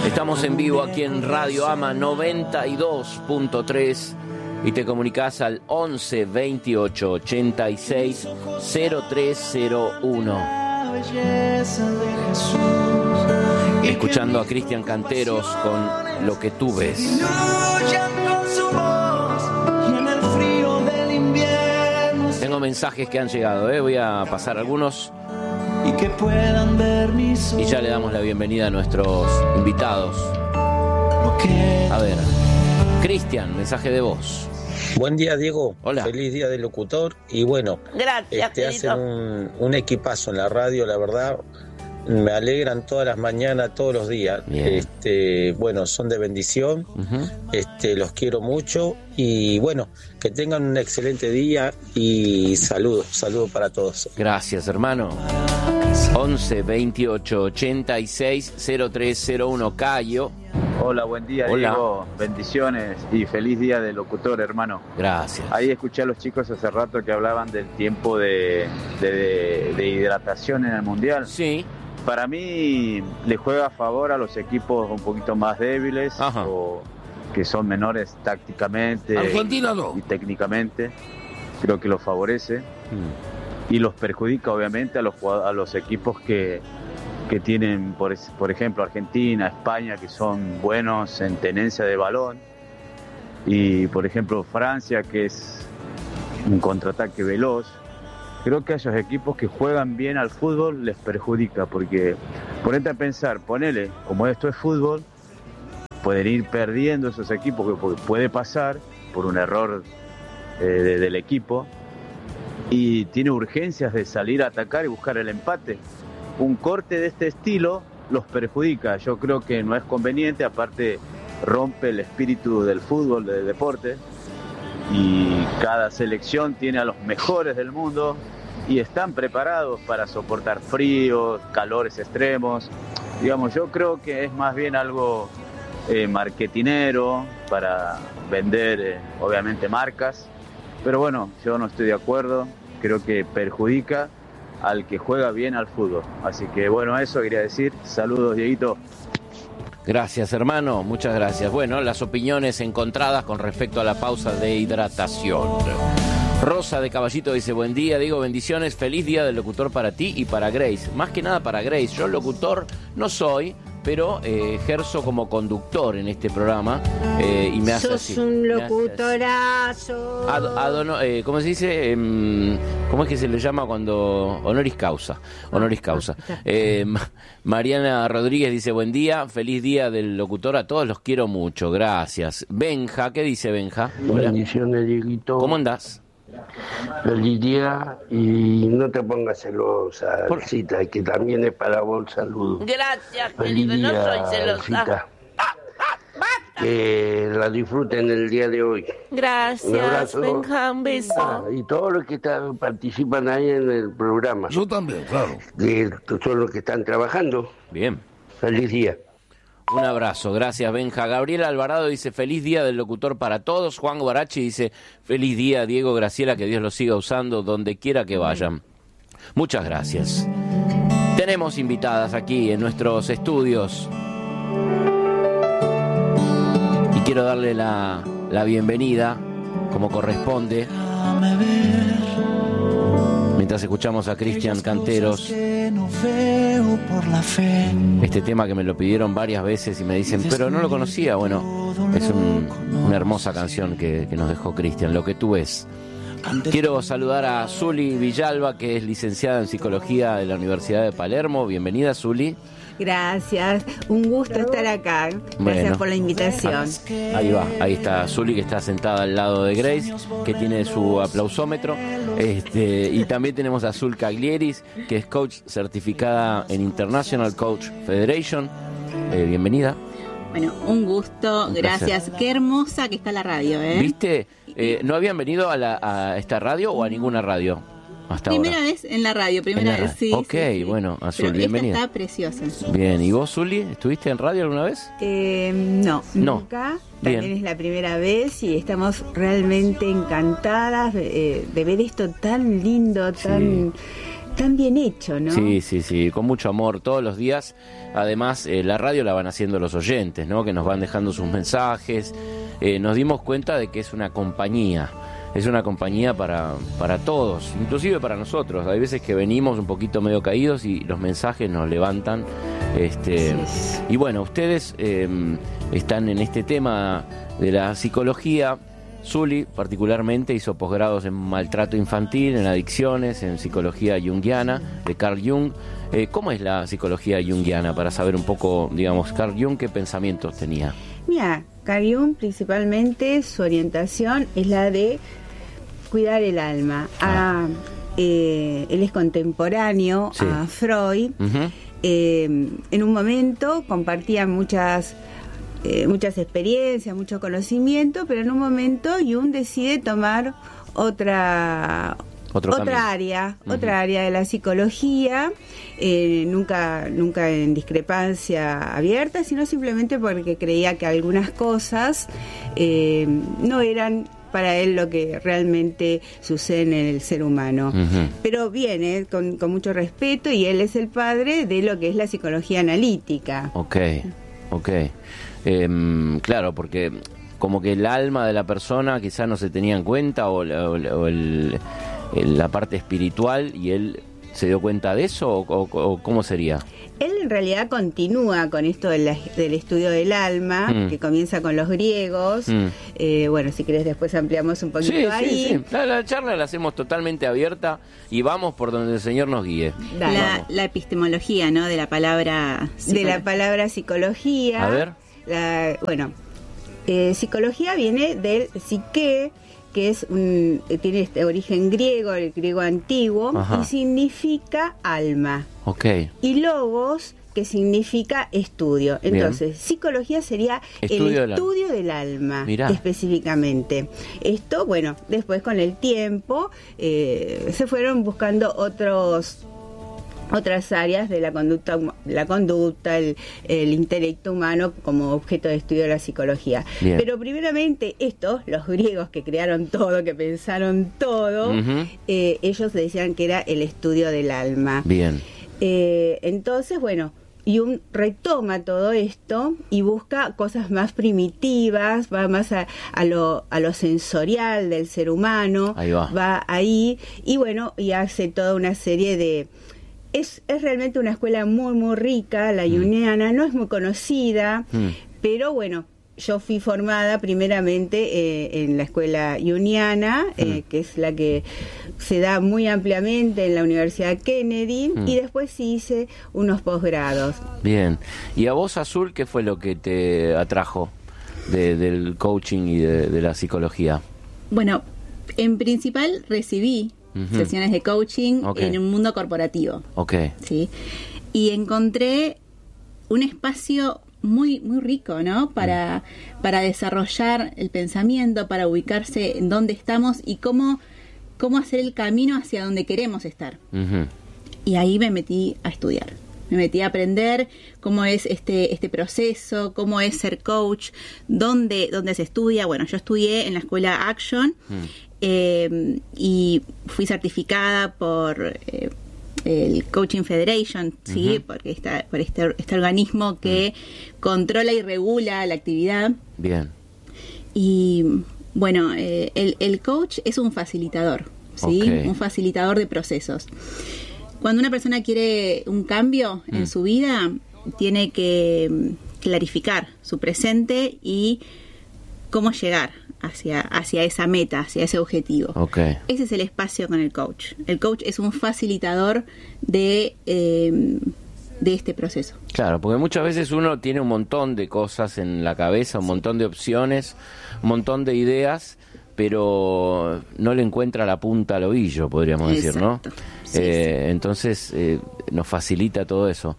Estamos en vivo aquí en Radio Ama 92.3 y te comunicás al 11 28 86 0301. Escuchando a Cristian Canteros con Lo que tú ves. Tengo mensajes que han llegado, voy a pasar algunos y que puedan ver mis ojos. Y ya le damos la bienvenida a nuestros invitados. A ver, Cristian, mensaje de voz. Buen día, Diego. Hola. Feliz día del locutor. Y bueno, gracias, hacen un equipazo en la radio, la verdad. Me alegran todas las mañanas, todos los días. Bueno, son de bendición. Los quiero mucho. Y bueno, que tengan un excelente día y saludos para todos. Gracias, hermano. 11 28 86 0301. Cayo. Hola, buen día. Hola. Diego, bendiciones y feliz día del locutor, hermano. Gracias. Ahí escuché a los chicos hace rato que hablaban del tiempo de hidratación en el Mundial. Sí. Para mí le juega a favor a los equipos un poquito más débiles. Ajá. O que son menores tácticamente Argentina no. y técnicamente. Creo que los favorece. Y los perjudica obviamente a los equipos que tienen, por ejemplo, Argentina, España, que son buenos en tenencia de balón, y por ejemplo Francia, que es un contraataque veloz. Creo que a esos equipos que juegan bien al fútbol les perjudica, porque ponete a pensar, ponele, como esto es fútbol, pueden ir perdiendo esos equipos, porque puede pasar por un error del equipo, y tiene urgencias de salir a atacar y buscar el empate. Un corte de este estilo los perjudica. Yo creo que no es conveniente, aparte rompe el espíritu del fútbol, del deporte, y cada selección tiene a los mejores del mundo y están preparados para soportar fríos, calores extremos. Digamos, yo creo que es más bien algo marketinero para vender, obviamente, marcas, pero bueno, yo no estoy de acuerdo. Creo que perjudica al que juega bien al fútbol. Así que bueno, eso quería decir. Saludos, Dieguito. Gracias, hermano, muchas gracias. Bueno, las opiniones encontradas con respecto a la pausa de hidratación. Rosa de Caballito dice: buen día, Diego, bendiciones, feliz día del locutor para ti y para Grace. Más que nada para Grace. Yo locutor no soy, pero ejerzo como conductor en este programa, y me hace así. Sos un locutorazo. ¿Cómo se dice? ¿Cómo es que se le llama cuando? Honoris causa. Honoris causa. Mariana Rodríguez dice: buen día, feliz día del locutor, a todos los quiero mucho, gracias. Benja, ¿qué dice Benja? Hola. Bendiciones, Dieguito. ¿Cómo andás? Feliz día, y no te pongas celosa, Alcita, que también es para vos el saludo. Gracias, Feliz querido, día, no soy celosa. Alcita. Que la disfruten el día de hoy. Un Gracias, abrazo. Benja, un beso. Y todos los que participan ahí en el programa. Yo también, claro. Que son los que están trabajando. Bien. Feliz día. Un abrazo, gracias, Benja. Gabriela Alvarado dice: feliz día del locutor para todos. Juan Guarachi dice: feliz día, Diego, Graciela, que Dios los siga usando donde quiera que vayan. Muchas gracias. Tenemos invitadas aquí en nuestros estudios y quiero darle la bienvenida como corresponde, mientras escuchamos a Cristian Canteros. Este tema que me lo pidieron varias veces y me dicen: pero no lo conocía. Bueno, es una hermosa canción que nos dejó Cristian, Lo que tú ves. Quiero saludar a Zuli Villalba, que es licenciada en Psicología de la Universidad de Palermo. Bienvenida, Zuli. Gracias, un gusto estar acá. Gracias por la invitación. Ahí va, ahí está Zuli, que está sentada al lado de Grace, que tiene su aplausómetro. Y también tenemos a Azul Caglieris, que es coach certificada en International Coach Federation. Bienvenida. Bueno, un gusto, Un gracias. placer. Qué hermosa que está la radio, ¿eh? ¿Viste? ¿No habían venido a esta radio o a ninguna radio hasta Primera ahora? vez en la radio, primera vez, sí. Ok, sí. bueno, Azul, Pero bienvenida. esta está preciosa. Bien, ¿y vos, Zuli? ¿Estuviste en radio alguna vez? No, nunca. Bien. También es la primera vez y estamos realmente encantadas de ver esto tan lindo, tan tan bien hecho, ¿no? Sí, con mucho amor todos los días. Además, la radio la van haciendo los oyentes, ¿no? Que nos van dejando sus mensajes. Nos dimos cuenta de que es una compañía. Es una compañía para todos, inclusive para nosotros. Hay veces que venimos un poquito medio caídos y los mensajes nos levantan. Y bueno, ustedes están en este tema de la psicología. Zuli particularmente hizo posgrados en maltrato infantil, en adicciones, en psicología junguiana de Carl Jung. ¿Cómo es la psicología junguiana? Para saber un poco, digamos, Carl Jung, ¿qué pensamientos tenía? Mira, Carl Jung principalmente su orientación es la de cuidar el alma. Él es contemporáneo a Freud. Uh-huh. En un momento compartían muchas experiencias, mucho conocimiento, pero en un momento Jung decide tomar otra área de la psicología, nunca en discrepancia abierta, sino simplemente porque creía que algunas cosas no eran para él lo que realmente sucede en el ser humano. Uh-huh. Pero viene con mucho respeto, y él es el padre de lo que es la psicología analítica. Ok. Claro, porque como que el alma de la persona quizás no se tenía en cuenta, o la parte espiritual, y él se dio cuenta de eso, o ¿cómo sería? Él en realidad continúa con esto del estudio del alma, que comienza con los griegos. Bueno, si querés después ampliamos un poquito ahí. Sí. La charla la hacemos totalmente abierta y vamos por donde el Señor nos guíe. La epistemología, ¿no? De la palabra psicología. A ver. Psicología viene del psique, que es tiene este origen griego, el griego antiguo. Ajá. Y significa alma. Okay. Y logos, que significa estudio. Entonces, bien. Psicología sería el estudio del alma. Mirá. Específicamente. Esto, bueno, después con el tiempo se fueron buscando otras áreas de la conducta, el intelecto humano como objeto de estudio de la psicología. Bien. Pero primeramente los griegos que crearon todo, que pensaron todo, uh-huh. Ellos decían que era el estudio del alma. Bien. Entonces, bueno, Jung retoma todo esto y busca cosas más primitivas, va más a lo sensorial del ser humano. Ahí va ahí, y bueno, y hace toda una serie de... Es realmente una escuela muy, muy rica, la junguiana, no es muy conocida, pero bueno, yo fui formada primeramente en la escuela junguiana, que es la que se da muy ampliamente en la Universidad Kennedy, y después sí hice unos posgrados. Bien. ¿Y a vos, Azul, qué fue lo que te atrajo del coaching y de la psicología? Bueno, en principal recibí sesiones de coaching en un mundo corporativo. ¿Sí? Y encontré un espacio muy, muy rico, ¿no? Para desarrollar el pensamiento, para ubicarse en dónde estamos y cómo hacer el camino hacia donde queremos estar. Uh-huh. Y ahí me metí a estudiar. Me metí a aprender cómo es este proceso, cómo es ser coach, dónde se estudia. Bueno, yo estudié en la escuela Action, y fui certificada por el Coaching Federation, ¿sí? Uh-huh. por este organismo que controla y regula la actividad. Bien. Y bueno, el coach es un facilitador, ¿sí? Un facilitador de procesos. Cuando una persona quiere un cambio en su vida, tiene que clarificar su presente y cómo llegar hacia esa meta, hacia ese objetivo. Ese es el espacio con el coach. El coach es un facilitador de este proceso. Claro, porque muchas veces uno tiene un montón de cosas en la cabeza, un montón de opciones, un montón de ideas, pero no le encuentra la punta al ovillo, podríamos decir, ¿no? Sí. Entonces nos facilita todo eso.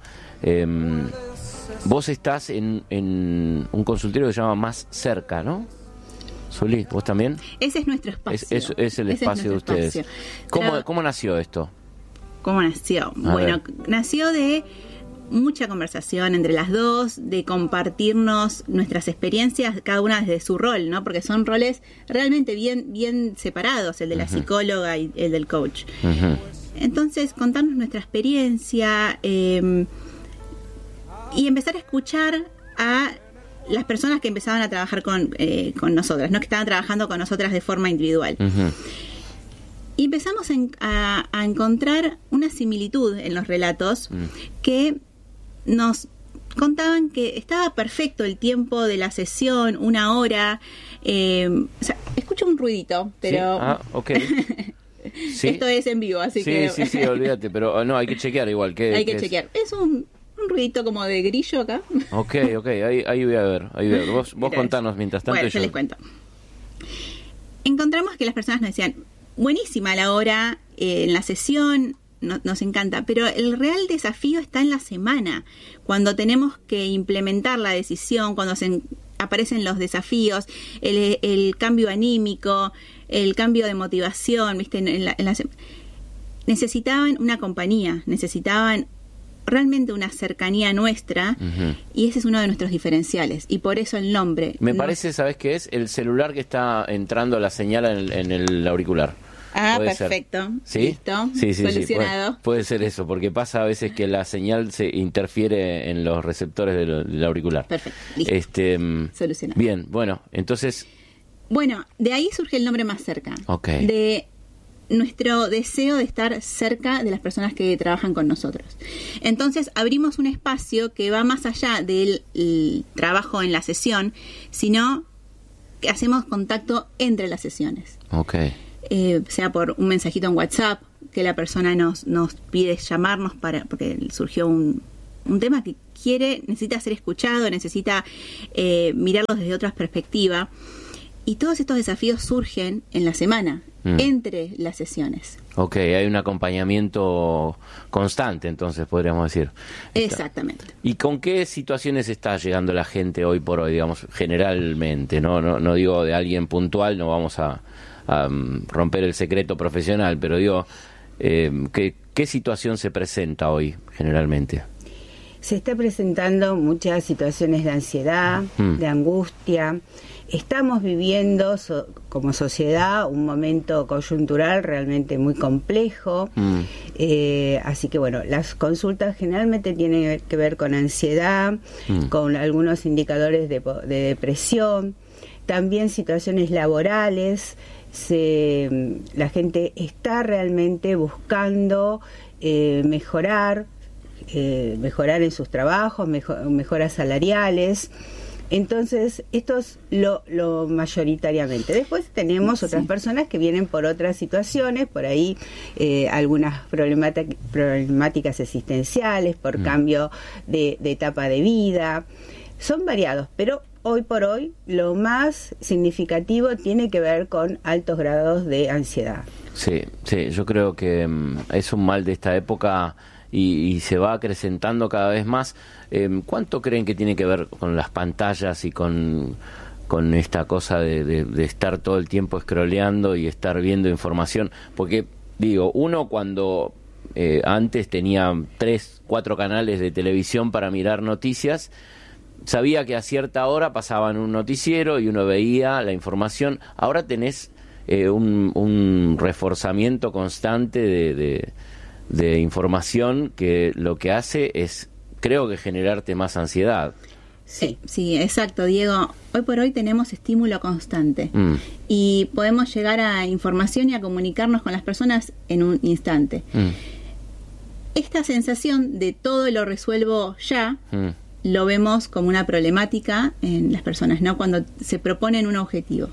Vos estás en un consultorio que se llama Más Cerca, ¿no? Zuli, ¿vos también? Ese es nuestro espacio. Es el espacio de ustedes. ¿Cómo nació esto? ¿Cómo nació? Nació de mucha conversación entre las dos, de compartirnos nuestras experiencias, cada una desde su rol, ¿no? Porque son roles realmente bien separados, el de la psicóloga y el del coach. Uh-huh. Entonces, contarnos nuestra experiencia y empezar a escuchar a las personas que empezaban a trabajar con nosotras, ¿no? Que estaban trabajando con nosotras de forma individual. Y empezamos a encontrar una similitud en los relatos que nos contaban que estaba perfecto el tiempo de la sesión, 1 hora. O sea, escucho un ruidito, pero... ¿Sí? Ah, ok. ¿Sí? Esto es en vivo, así que... Sí, olvídate, pero no, hay que chequear igual. Hay que chequear. Es un ruidito como de grillo acá. Ok, ahí voy a ver. Vos contanos mientras tanto. Bueno, yo les cuento. Encontramos que las personas nos decían, buenísima la hora, en la sesión, nos encanta, pero el real desafío está en la semana, cuando tenemos que implementar la decisión, cuando aparecen los desafíos, el cambio anímico, el cambio de motivación, ¿viste? Necesitaban una compañía, necesitaban realmente una cercanía nuestra, y ese es uno de nuestros diferenciales, y por eso el nombre. Me parece, ¿sabes qué es? El celular que está entrando la señal en el auricular. Ah, perfecto. ¿Sí? Listo. Sí, solucionado. Puede ser eso, porque pasa a veces que la señal se interfiere en los receptores del auricular. Perfecto. Listo. Solucionado. Bien, bueno, entonces... Bueno, de ahí surge el nombre Más Cerca. Ok. De nuestro deseo de estar cerca de las personas que trabajan con nosotros. Entonces abrimos un espacio que va más allá del trabajo en la sesión, sino que hacemos contacto entre las sesiones. Ok. Sea por un mensajito en WhatsApp, que la persona nos pide llamarnos porque surgió un tema que necesita ser escuchado, necesita mirarlo desde otra perspectiva. Y todos estos desafíos surgen en la semana, entre las sesiones. Ok, hay un acompañamiento constante, entonces podríamos decir. Exactamente. ¿Y con qué situaciones está llegando la gente hoy por hoy, digamos, generalmente? No digo de alguien puntual, no vamos a romper el secreto profesional, pero digo, ¿qué situación se presenta hoy generalmente? Se está presentando muchas situaciones de ansiedad, de angustia. Estamos viviendo como sociedad un momento coyuntural realmente muy complejo. Así que bueno, las consultas generalmente tienen que ver con ansiedad, con algunos indicadores de depresión, también situaciones laborales. La gente está realmente buscando mejorar en sus trabajos, mejoras salariales. Entonces, esto es lo mayoritariamente. Después tenemos otras personas que vienen por otras situaciones, por ahí algunas problemáticas existenciales, por cambio de etapa de vida. Son variados, pero hoy por hoy lo más significativo tiene que ver con altos grados de ansiedad. Sí, yo creo que es un mal de esta época y se va acrecentando cada vez más. ¿Cuánto creen que tiene que ver con las pantallas y con esta cosa de estar todo el tiempo scrolleando y estar viendo información? Porque, digo, uno cuando antes tenía 3, 4 canales de televisión para mirar noticias, sabía que a cierta hora pasaban un noticiero y uno veía la información. Ahora tenés un reforzamiento constante de información que lo que hace es, creo que, generarte más ansiedad. Sí, exacto, Diego. Hoy por hoy tenemos estímulo constante y podemos llegar a información y a comunicarnos con las personas en un instante. Esta sensación de todo lo resuelvo ya, lo vemos como una problemática en las personas, ¿no? Cuando se proponen un objetivo.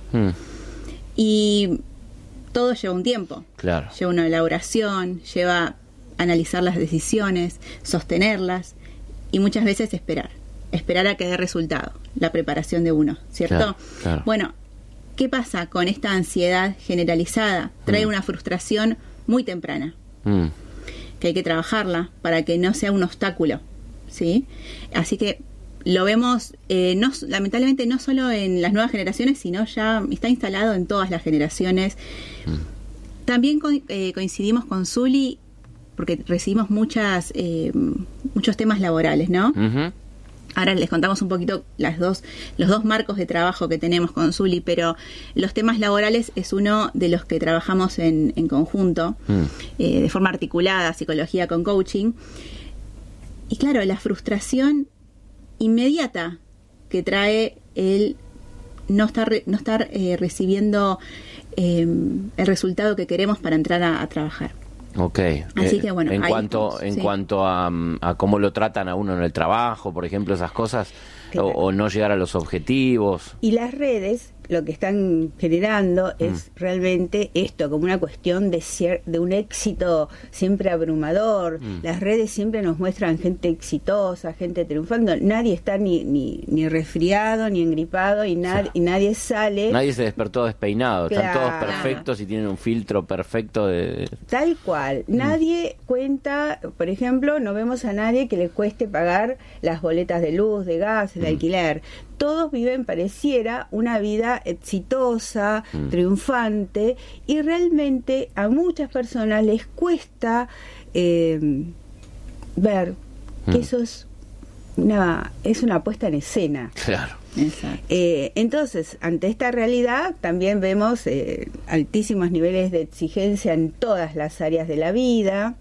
Y todo lleva un tiempo. Claro. Lleva una elaboración, lleva analizar las decisiones, sostenerlas y muchas veces esperar a que dé resultado, la preparación de uno, ¿cierto? Claro. Bueno, ¿qué pasa con esta ansiedad generalizada? Trae una frustración muy temprana, que hay que trabajarla para que no sea un obstáculo, ¿sí? Así que lo vemos, lamentablemente, no solo en las nuevas generaciones, sino ya está instalado en todas las generaciones. También coincidimos con Zuli, porque recibimos muchos temas laborales, ¿no? Ahora les contamos un poquito los dos marcos de trabajo que tenemos con Zuli, pero los temas laborales es uno de los que trabajamos en conjunto, de forma articulada, psicología con coaching. Y claro, la frustración inmediata que trae el no estar recibiendo el resultado que queremos para entrar a trabajar. Okay. Así que bueno, en cuanto a cómo lo tratan a uno en el trabajo, por ejemplo, esas cosas, claro. o no llegar a los objetivos. Y las redes lo que están generando es realmente esto, como una cuestión de un éxito siempre abrumador. Las redes siempre nos muestran gente exitosa, gente triunfando. Nadie está ni resfriado, ni engripado, y nadie sale. Nadie se despertó despeinado. Claro. Están todos perfectos y tienen un filtro perfecto de... Tal cual. Nadie cuenta, por ejemplo, no vemos a nadie que le cueste pagar las boletas de luz, de gas, el alquiler. Todos viven, pareciera, una vida exitosa, triunfante, y realmente a muchas personas les cuesta ver que eso es una puesta en escena. Claro. Exacto. Entonces, ante esta realidad, también vemos altísimos niveles de exigencia en todas las áreas de la vida,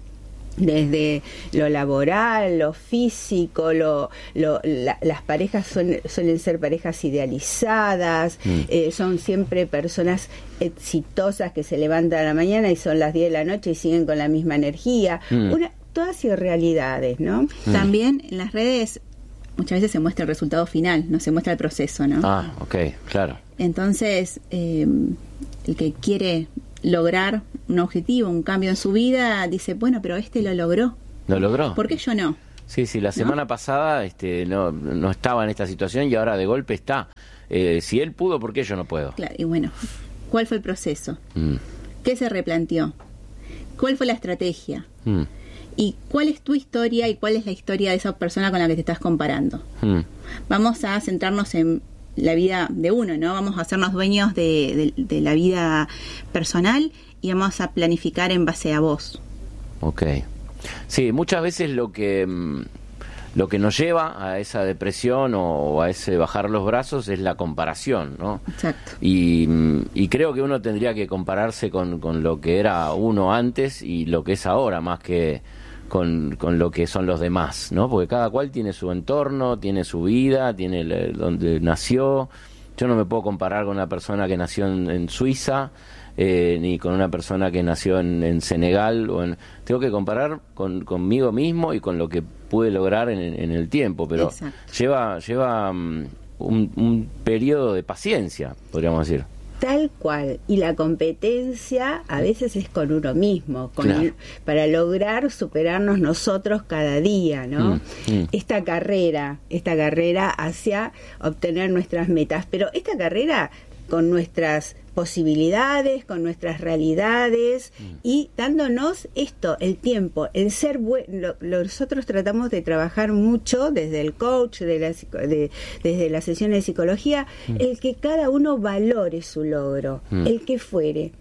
desde lo laboral, lo físico, las parejas suelen ser parejas idealizadas, son siempre personas exitosas que se levantan a la mañana y son las 10 de la noche y siguen con la misma energía. Todas irrealidades, ¿no? También en las redes muchas veces se muestra el resultado final, no se muestra el proceso, ¿no? Ah, ok, claro. Entonces, el que quiere lograr un objetivo, un cambio en su vida, dice, bueno, pero lo logró. ¿Lo logró? ¿Por qué yo no? Sí, la semana pasada no estaba en esta situación y ahora de golpe está. Si él pudo, ¿por qué yo no puedo? Claro, y bueno, ¿cuál fue el proceso? ¿Qué se replanteó? ¿Cuál fue la estrategia? ¿Y cuál es tu historia y cuál es la historia de esa persona con la que te estás comparando? Vamos a centrarnos en la vida de uno, ¿no? Vamos a hacernos dueños de la vida personal y vamos a planificar en base a vos. Ok. Sí, muchas veces lo que nos lleva a esa depresión o a ese bajar los brazos es la comparación, ¿no? Exacto. Y creo que uno tendría que compararse con lo que era uno antes y lo que es ahora, más que con lo que son los demás, ¿no? Porque cada cual tiene su entorno, tiene su vida, tiene donde nació. Yo no me puedo comparar con una persona que nació en Suiza, ni con una persona que nació en Senegal. Tengo que comparar conmigo mismo y con lo que pude lograr en el tiempo, pero exacto, lleva un periodo de paciencia, podríamos decir. Tal cual, y la competencia a veces es con uno mismo, claro, para lograr superarnos nosotros cada día, ¿no? Esta carrera hacia obtener nuestras metas, pero esta carrera con nuestras posibilidades, con nuestras realidades y dándonos el tiempo, el ser bueno. Nosotros tratamos de trabajar mucho desde el coach, desde las sesiones de psicología, el que cada uno valore su logro, el que fuere.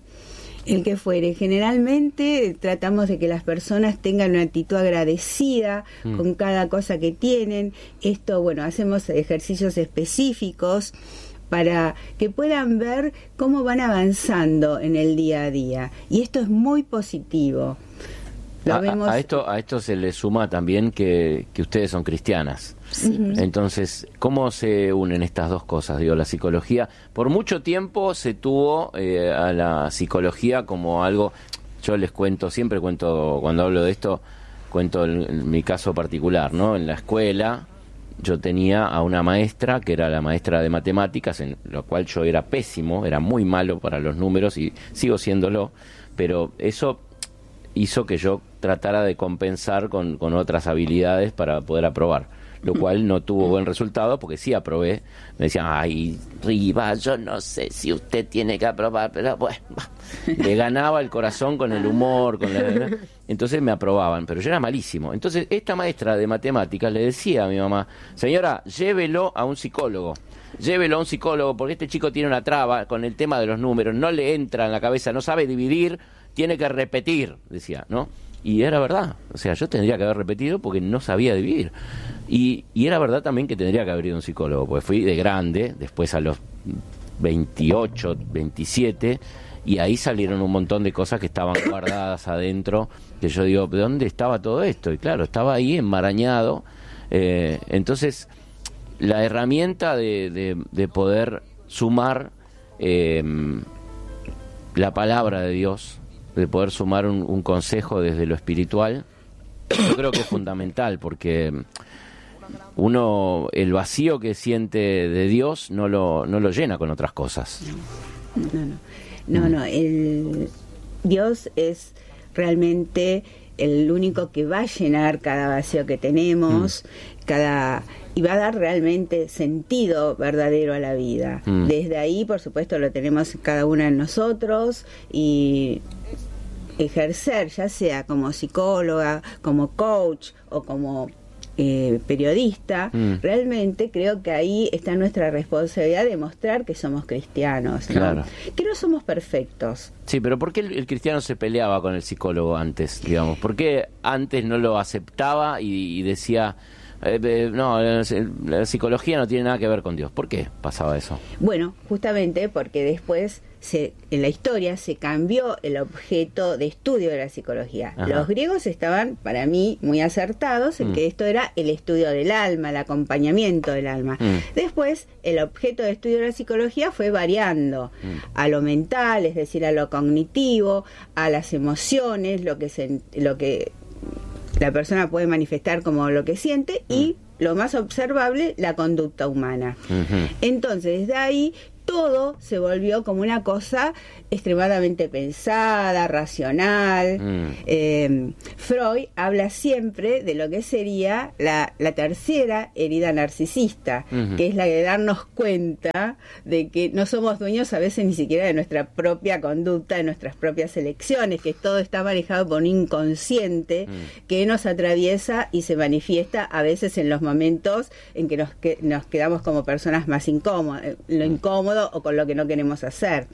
Generalmente tratamos de que las personas tengan una actitud agradecida con cada cosa que tienen. Hacemos ejercicios específicos para que puedan ver cómo van avanzando en el día a día. Y esto es muy positivo. A esto se le suma también que ustedes son cristianas. Sí. Entonces, ¿cómo se unen estas dos cosas? La psicología, por mucho tiempo se tuvo a la psicología como algo, yo siempre cuento, cuando hablo de esto, cuento en mi caso particular, ¿no? En la escuela yo tenía a una maestra que era la maestra de matemáticas, en lo cual yo era pésimo, era muy malo para los números y sigo siéndolo, pero eso hizo que yo tratara de compensar con otras habilidades para poder aprobar, lo cual no tuvo buen resultado porque sí aprobé. Me decían, ay, Riva, yo no sé si usted tiene que aprobar, pero bueno, le ganaba el corazón con el humor, entonces me aprobaban, pero yo era malísimo. Entonces esta maestra de matemáticas le decía a mi mamá, señora, llévelo a un psicólogo porque este chico tiene una traba con el tema de los números, no le entra en la cabeza, no sabe dividir, tiene que repetir, decía, ¿no? Y era verdad, o sea, yo tendría que haber repetido porque no sabía dividir. Y era verdad también que tendría que haber ido a un psicólogo, porque fui de grande, después a los 28, 27, y ahí salieron un montón de cosas que estaban guardadas adentro, que yo digo, ¿de dónde estaba todo esto? Y claro, estaba ahí enmarañado. Entonces, la herramienta de poder sumar la palabra de Dios, de poder sumar un consejo desde lo espiritual, yo creo que es fundamental, porque uno, el vacío que siente de Dios no lo llena con otras cosas. No, Dios es realmente el único que va a llenar cada vacío que tenemos, y va a dar realmente sentido verdadero a la vida. Desde ahí, por supuesto, lo tenemos cada una de nosotros, y ejercer, ya sea como psicóloga, como coach o como periodista, realmente creo que ahí está nuestra responsabilidad de mostrar que somos cristianos, ¿no? Claro. Que no somos perfectos. Sí, pero ¿por qué el cristiano se peleaba con el psicólogo antes, digamos? ¿Por qué antes no lo aceptaba y decía, no, la psicología no tiene nada que ver con Dios? ¿Por qué pasaba eso? Bueno, justamente porque después en la historia se cambió el objeto de estudio de la psicología. Ajá. Los griegos estaban, para mí, muy acertados en que esto era el estudio del alma, el acompañamiento del alma. Después, el objeto de estudio de la psicología fue variando a lo mental, es decir, a lo cognitivo, a las emociones, lo que la persona puede manifestar como lo que siente, y lo más observable, la conducta humana. Entonces, desde ahí todo se volvió como una cosa extremadamente pensada, racional. Freud habla siempre de lo que sería la tercera herida narcisista, que es la de darnos cuenta de que no somos dueños a veces ni siquiera de nuestra propia conducta, de nuestras propias elecciones, que todo está manejado por un inconsciente que nos atraviesa y se manifiesta a veces en los momentos en que nos quedamos como personas más incómodas, lo incómodo o con lo que no queremos hacer.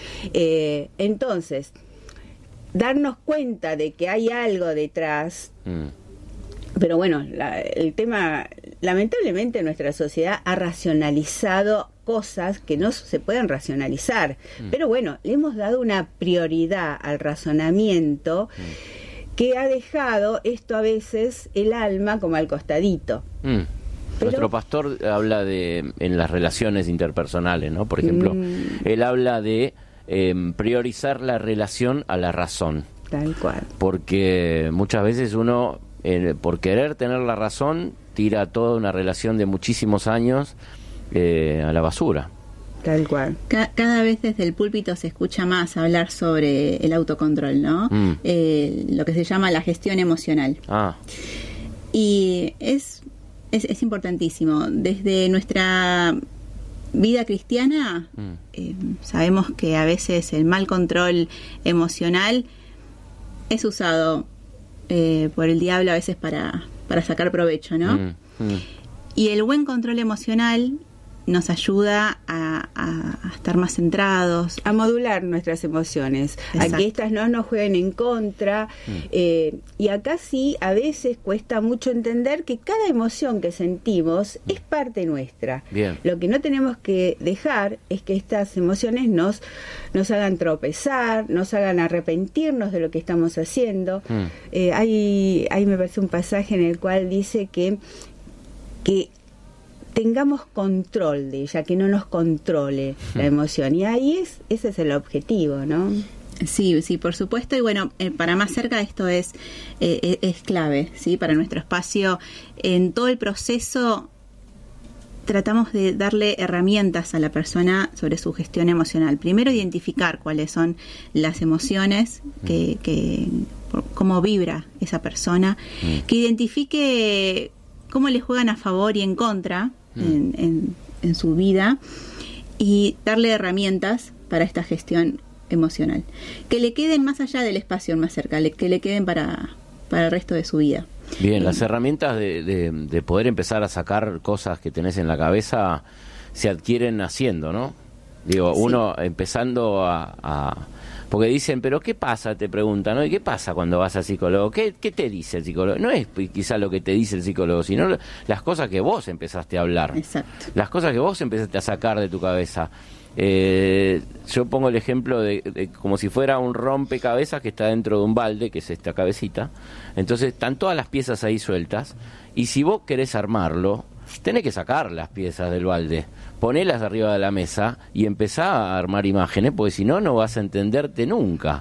Entonces, darnos cuenta de que hay algo detrás. Pero bueno, el tema, lamentablemente nuestra sociedad ha racionalizado cosas que no se pueden racionalizar. Pero bueno, le hemos dado una prioridad al razonamiento que ha dejado esto a veces el alma como al costadito. Nuestro pastor habla en las relaciones interpersonales, ¿no? Por ejemplo, él habla de priorizar la relación a la razón. Tal cual. Porque muchas veces uno, por querer tener la razón, tira toda una relación de muchísimos años a la basura. Tal cual. Cada vez desde el púlpito se escucha más hablar sobre el autocontrol, ¿no? Lo que se llama la gestión emocional. Y es importantísimo. Desde nuestra vida cristiana sabemos que a veces el mal control emocional es usado por el diablo a veces para sacar provecho, ¿no? Y el buen control emocional nos ayuda a estar más centrados, a modular nuestras emociones. Exacto. A que estas no nos jueguen en contra. Y acá sí, a veces cuesta mucho entender que cada emoción que sentimos es parte nuestra. Bien. Lo que no tenemos que dejar es que estas emociones nos hagan tropezar, nos hagan arrepentirnos de lo que estamos haciendo. Hay me parece un pasaje en el cual dice que tengamos control de ella, que no nos controle la emoción. Y ahí ese es el objetivo, ¿no? Sí, por supuesto. Y bueno, para más cerca esto es clave, ¿sí? Para nuestro espacio. En todo el proceso tratamos de darle herramientas a la persona sobre su gestión emocional. Primero, identificar cuáles son las emociones, cómo vibra esa persona, que identifique cómo le juegan a favor y en contra en su vida, y darle herramientas para esta gestión emocional, que le queden más allá del espacio más cerca, que le queden para el resto de su vida. Bien, las herramientas de poder empezar a sacar cosas que tenés en la cabeza se adquieren haciendo, ¿no? Digo, uno empezando a porque dicen, ¿pero qué pasa? Te preguntan, ¿no? ¿Y qué pasa cuando vas al psicólogo? ¿Qué te dice el psicólogo? No es quizá lo que te dice el psicólogo, sino las cosas que vos empezaste a hablar. Exacto. Las cosas que vos empezaste a sacar de tu cabeza. Yo pongo el ejemplo de como si fuera un rompecabezas que está dentro de un balde, que es esta cabecita. Entonces están todas las piezas ahí sueltas, y si vos querés armarlo, tenés que sacar las piezas del balde, ponelas arriba de la mesa y empezá a armar imágenes, porque si no, no vas a entenderte nunca.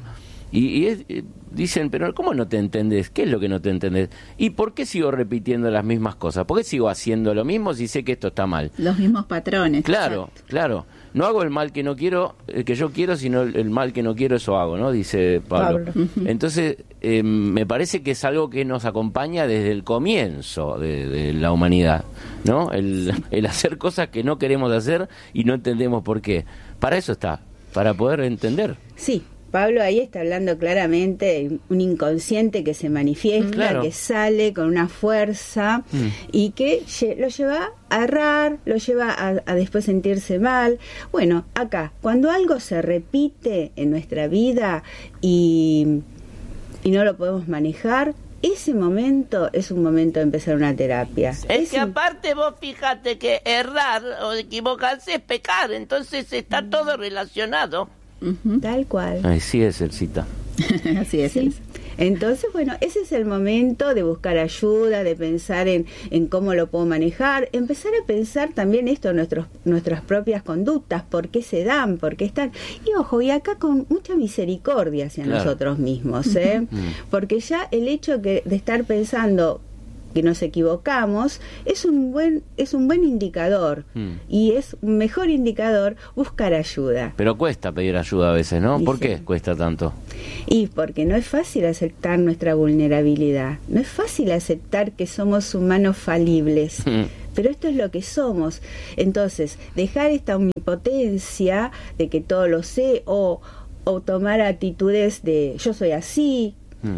Dicen, pero ¿cómo no te entendés? ¿Qué es lo que no te entendés? ¿Y por qué sigo repitiendo las mismas cosas? ¿Por qué sigo haciendo lo mismo si sé que esto está mal? Los mismos patrones. Claro, exacto. Claro. No hago el mal que no quiero, el que yo quiero, sino el mal que no quiero, eso hago, ¿no? Dice Pablo. Entonces, me parece que es algo que nos acompaña desde el comienzo de la humanidad, ¿no? El hacer cosas que no queremos hacer y no entendemos por qué. Para eso está, para poder entender. Sí. Pablo ahí está hablando claramente de un inconsciente que se manifiesta, claro, que sale con una fuerza y que lo lleva a errar, lo lleva a después sentirse mal. Bueno, acá, cuando algo se repite en nuestra vida y no lo podemos manejar, ese momento es un momento de empezar una terapia. Es que aparte vos fíjate que errar o equivocarse es pecar, entonces está todo relacionado. Tal cual. Así es, Elcita. Así es. Sí. Entonces, bueno, ese es el momento de buscar ayuda, de pensar en cómo lo puedo manejar, empezar a pensar también esto, nuestras propias conductas, por qué se dan, por qué están. Y ojo, y acá con mucha misericordia hacia nosotros mismos, porque ya el hecho de estar pensando que nos equivocamos es un buen indicador, y es un mejor indicador buscar ayuda. Pero cuesta pedir ayuda a veces, ¿no? ¿Por qué cuesta tanto? Y porque no es fácil aceptar nuestra vulnerabilidad, no es fácil aceptar que somos humanos falibles, pero esto es lo que somos. Entonces, dejar esta omnipotencia de que todo lo sé, o tomar actitudes de yo soy así,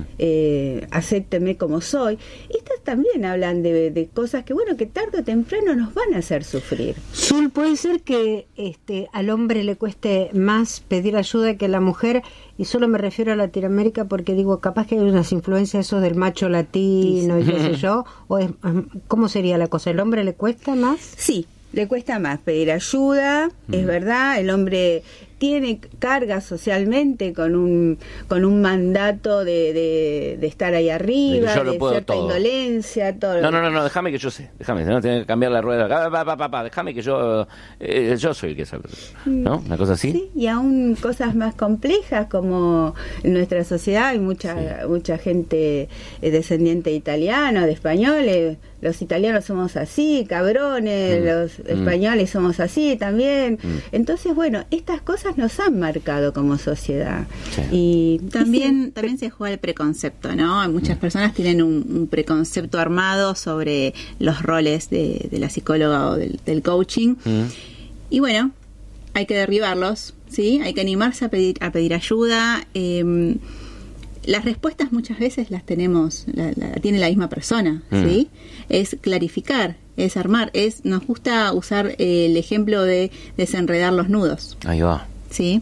acépteme como soy. Estas también hablan de cosas que, bueno, que tarde o temprano nos van a hacer sufrir. Zul, puede ser que al hombre le cueste más pedir ayuda que a la mujer, y solo me refiero a Latinoamérica porque digo, capaz que hay unas influencias eso del macho latino y qué sé yo, ¿cómo sería la cosa? ¿El hombre le cuesta más? Sí, le cuesta más pedir ayuda, es verdad. El hombre tiene carga socialmente con un mandato de estar ahí arriba, de cierta indolencia, todo. No, déjame que yo sé, no tengo que cambiar la rueda, déjame que yo soy el que sabe, ¿no? Una cosa así. Sí, y aún cosas más complejas, como en nuestra sociedad hay mucha gente descendiente de italianos, de españoles. Los italianos somos así, cabrones, los españoles somos así también. Entonces, bueno, estas cosas nos han marcado como sociedad. Sí. Y también se juega el preconcepto, ¿no? Muchas personas tienen un preconcepto armado sobre los roles de la psicóloga o del coaching. Y bueno, hay que derribarlos, ¿sí? Hay que animarse a pedir ayuda. Las respuestas muchas veces las tenemos, la tiene la misma persona, ¿sí? Es clarificar, es armar, nos gusta usar el ejemplo de desenredar los nudos. Ahí va. ¿Sí?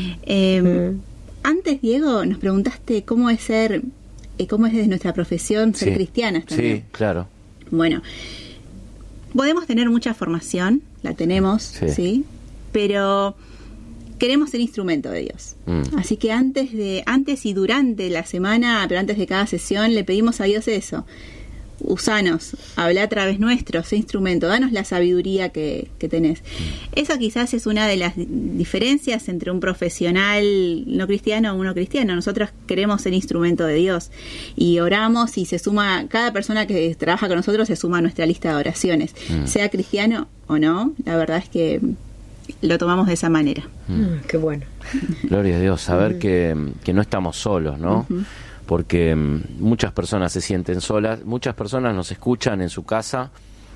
Antes, Diego, nos preguntaste cómo es desde nuestra profesión ser cristianas también. Sí, claro. Bueno, podemos tener mucha formación, la tenemos, ¿sí? Pero queremos ser instrumento de Dios. Así que antes y durante la semana, pero antes de cada sesión, le pedimos a Dios eso. Usanos, habla a través nuestro, sé instrumento, danos la sabiduría que tenés. Esa quizás es una de las diferencias entre un profesional no cristiano o uno cristiano. Nosotros queremos ser instrumento de Dios y oramos, y se suma, cada persona que trabaja con nosotros se suma a nuestra lista de oraciones, sea cristiano o no. La verdad es que lo tomamos de esa manera. Qué bueno. Gloria a Dios, saber que no estamos solos, ¿no? Porque muchas personas se sienten solas, muchas personas nos escuchan en su casa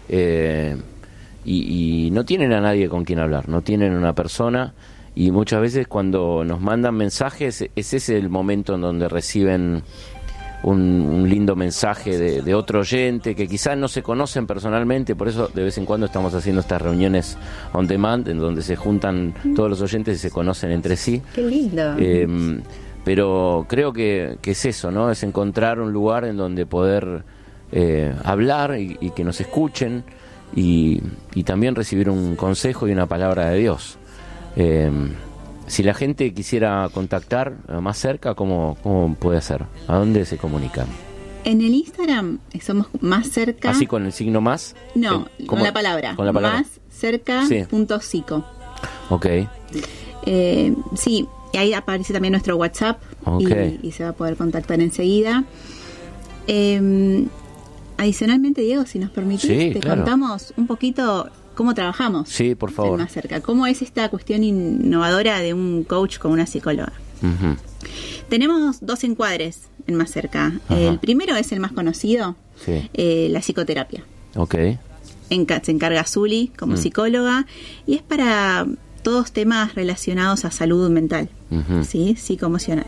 y no tienen a nadie con quien hablar, no tienen una persona, y muchas veces cuando nos mandan mensajes es ese el momento en donde reciben un lindo mensaje de otro oyente que quizás no se conocen personalmente, por eso de vez en cuando estamos haciendo estas reuniones on demand en donde se juntan todos los oyentes y se conocen entre sí. Qué lindo. Pero creo que es eso, ¿no? Es encontrar un lugar en donde poder hablar y que nos escuchen y también recibir un consejo y una palabra de Dios. Si la gente quisiera contactar más cerca, ¿cómo puede hacer? ¿A dónde se comunican? En el Instagram somos más cerca. ¿Así con el signo más? No, con la palabra. Con la palabra. Más cerca punto psico. Ok. Sí, y ahí aparece también nuestro WhatsApp. Okay. Y se va a poder contactar enseguida. Adicionalmente, Diego, si nos permitís, contamos un poquito cómo trabajamos. Sí, por favor. Más cerca. ¿Cómo es esta cuestión innovadora de un coach con una psicóloga? Uh-huh. Tenemos 2 encuadres en Más Cerca. Ajá. El primero es el más conocido, la psicoterapia. Ok. Se encarga Zuli como psicóloga y es para todos temas relacionados a salud mental, ¿sí? Psicoemocional.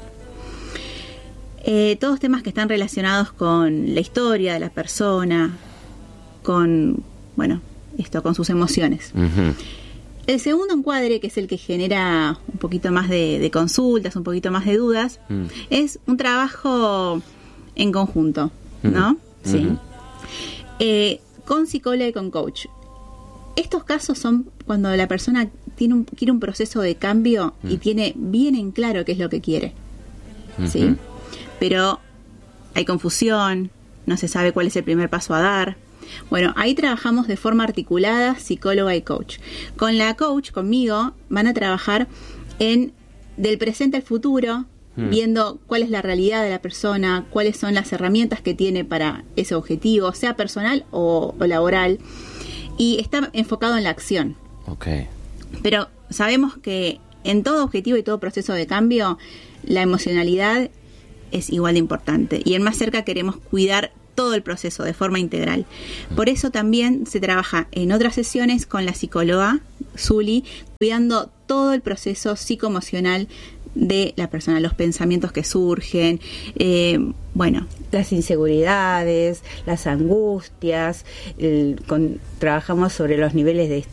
Todos temas que están relacionados con la historia de la persona, con sus emociones. Uh-huh. El segundo encuadre, que es el que genera un poquito más de consultas, un poquito más de dudas, es un trabajo en conjunto, ¿no? Sí. Con psicóloga y con coach. Estos casos son cuando la persona quiere un proceso de cambio y tiene bien en claro qué es lo que quiere, ¿sí? Pero hay confusión, no se sabe cuál es el primer paso a dar. Bueno, ahí trabajamos de forma articulada, psicóloga y coach. Con la coach, conmigo, van a trabajar del presente al futuro, viendo cuál es la realidad de la persona, cuáles son las herramientas que tiene para ese objetivo, sea personal o laboral, y está enfocado en la acción. Okay. Pero sabemos que en todo objetivo y todo proceso de cambio, la emocionalidad es igual de importante, y en Más Cerca queremos cuidar todo el proceso de forma integral. Por eso también se trabaja en otras sesiones con la psicóloga Zuli, cuidando todo el proceso psicoemocional de la persona, los pensamientos que surgen, las inseguridades, las angustias, trabajamos sobre los niveles de